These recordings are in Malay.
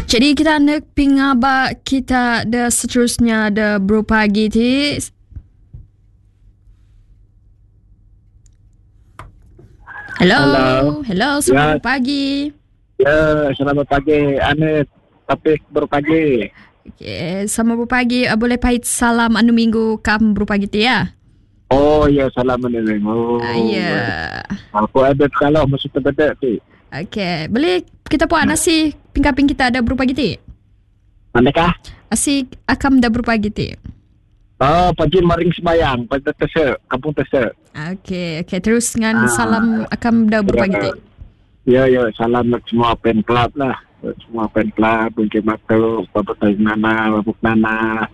Jadi kita nak pingaba kita ada seterusnya ada berpagi ti. Hello, selamat pagi. Ya, selamat pagi. Ane topik berpagi. Okay, selamat berpagi. Boleh pahit salam anu minggu kam berpagi ti ya? Oh ya, salam ane minggu. Ya. Aku ada kalau masih terbeda ti. Okay, boleh kita buat nasi pingkaping kita ada berpagi ti? Manakah? Asik akam dah berpagi ti. Oh, pagi maring sembayang pada Tese, kampung Tese. Okay, terus dengan salam akam dah berpagi ti. Ya, salam nak semua pen club lah. Semua pen club, Bungki Batu, Babuk Nana, Babuk Nana,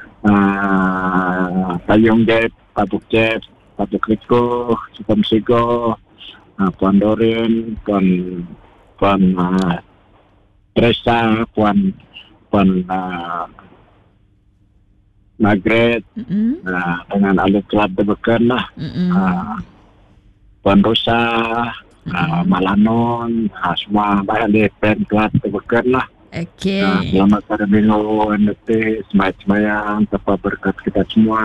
Tayung Jet, Babuk Jet, Babuk Riko, Sukom Sigo, Puan Dorin, Puan Teresa, Puan Margaret, dengan ahli kelab Debeken lah, Puan Rosa, Malanon, semua ahli pen kelab Debeken lah. Okay. Selamat pada minggu nanti, semayang, tanpa berkat kita semua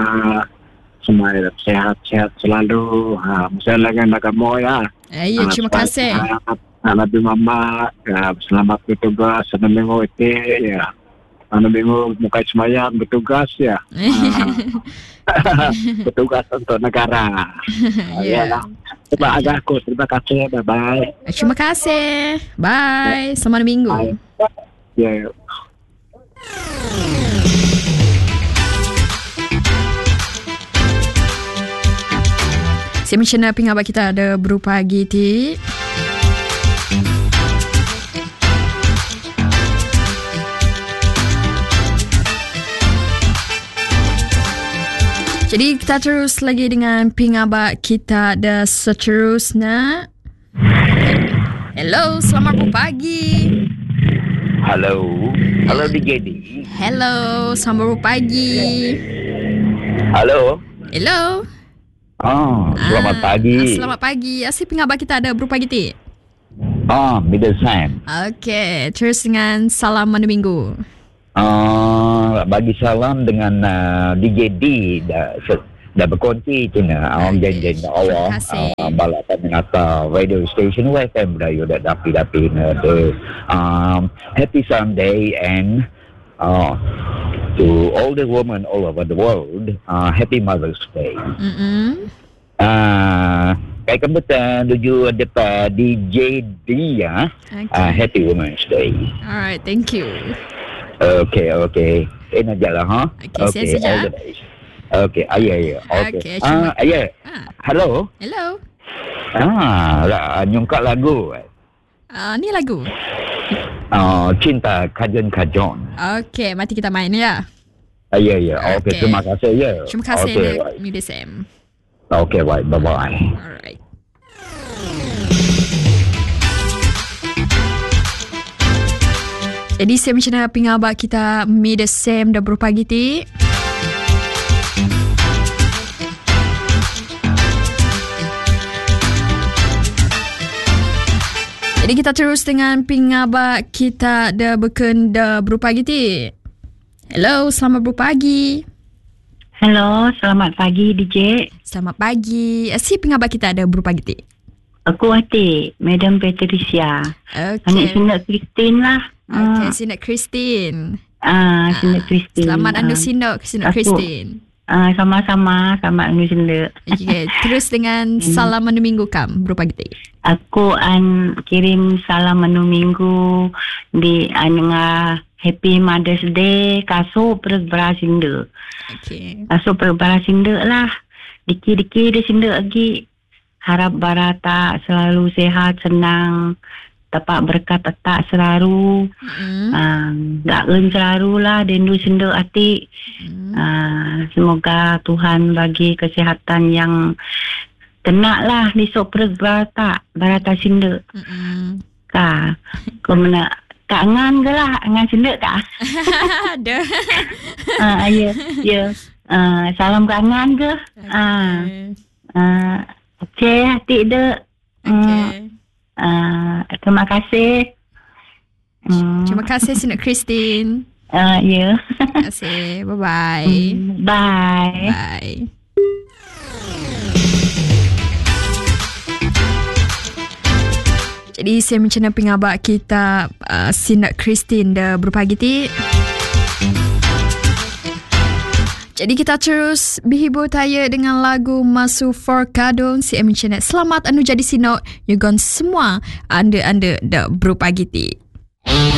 sehat selalu. Misalnya lagi nak kamu ya. Ya, terima kasih. Nabi Mama, selamat bertugas pada minggu itu ya. Anu minggu muka semayang bertugas ya. Bertugas untuk negara. Ya. Terima kasih. Bye. Terima kasih. Bye. Selamat minggu. Ya. Saya macam nak pingabak kita ada berpagi ti. Jadi kita terus lagi dengan pingabak kita ada seterusnya. Hello, selamat berpagi. Hello DJD. Hello, selamat berpagi. Hello. Selamat pagi. Selamat pagi. Asyik pingabak kita ada berpagi ti. Middle Sam. Okay, terus dengan salam mana minggu. Bagi salam dengan DJD dah berkonti Cina janji Allah balapan menata radio station FM radio dah dapi happy Sunday and to all the women all over the world happy Mother's Day. Kay kemudian tuju ada DJD ya. Happy Women's Day. Alright, thank you. Okay. Ini aja lah, ha? Okay, saya saja. Okay, ayah. Okay. Ayah. Hello. Nyungkak lagu. Ni lagu. Cinta Kajon. Okay, mati kita main ya. Ya. Okay, terima kasih ya. Terima kasih. Okay, Media Sam. Okay, bye. Alright. Jadi saya macam nak pingabak kita Media Sam dah berpagi ti. Jadi kita terus dengan pingabak kita dah berkenda berpagi ti. Hello, selamat berpagi. Hello, selamat pagi DJ. Selamat pagi. Si pingabak kita ada berpagi ti. Aku Hati, Madam Patricia. Okay. Anak Sinat Christine lah. Okay, Sinat Christine. Sinat Christine. Selamat anu Sinat Christine. Sama-sama, sama anu Sinat. Okay, terus dengan salam anu minggu kam berpagi ti. Aku kirim salam anu minggu di Happy Mother's Day kaso perbrasinda. Okay. Kaso perbrasinda lah. Diki-diki dia sinda lagi. Harap barata selalu sehat, senang, tapak berkat tak selalu. Gaun selalu lah, dendu sinda hati. Semoga Tuhan bagi kesihatan yang tenak lah di sopres barata sinda. Kau mana Kak Ngan ke lah, Ngan sinda kak? Ada. Ya. Salam Kak Ngan ke? Okey, hati dia. Okay. Terima kasih. Terima kasih Sinak Christine. Ya. Terima kasih. Bye-bye. Bye. Bye. Jadi saya macam mana pengabak kita Sinak Christine dah berpagi ti. Jadi kita terus berhibur taya dengan lagu Masu Forkadon si Amincinet. Selamat anu jadi sinok. You gone semua anda dah berpagi ti.